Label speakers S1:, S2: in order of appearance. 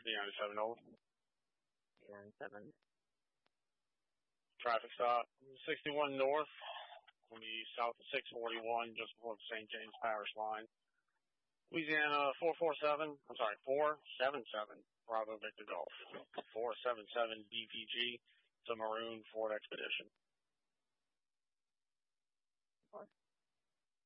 S1: D97 North.
S2: D97.
S1: Traffic stop 61 North on the south of 641, just before the St. James Parish line. Louisiana 477 Bravo Victor Golf. 477 DPG. It's a maroon Ford Expedition.